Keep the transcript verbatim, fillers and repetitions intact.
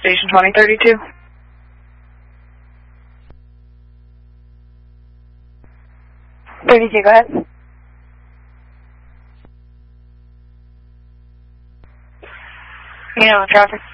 Station twenty thirty-two. thirty-two, go ahead. You know, traffic.